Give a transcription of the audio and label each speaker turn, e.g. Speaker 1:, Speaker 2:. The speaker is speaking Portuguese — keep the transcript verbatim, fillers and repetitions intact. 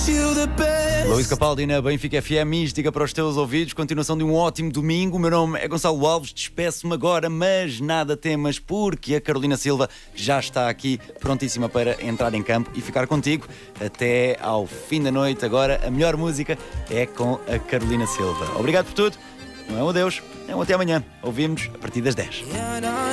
Speaker 1: Luís Capaldi na Benfica F M, mística para os teus ouvidos. Continuação de um ótimo domingo. O meu nome é Gonçalo Alves, despeço-me agora, mas nada temas, porque a Carolina Silva já está aqui prontíssima para entrar em campo e ficar contigo até ao fim da noite. Agora a melhor música é com a Carolina Silva. Obrigado por tudo, não é um adeus, é um até amanhã. Ouvimos a partir das dez.